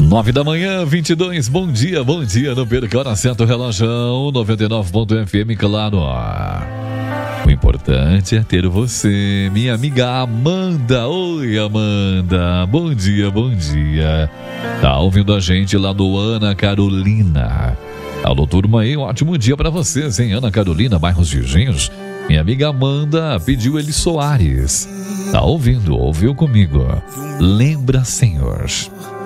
9 da manhã, 22, bom dia, não perca a hora certa, o relógio 99.fm, claro. O importante é ter você, minha amiga Amanda. Oi, Amanda, bom dia. Tá ouvindo a gente lá do Ana Carolina. Alô, turma aí, um ótimo dia pra vocês, hein? Ana Carolina, bairros Virgínios. Minha amiga Amanda pediu Eli Soares. Tá ouvindo, ouviu comigo. Lembra, Senhor.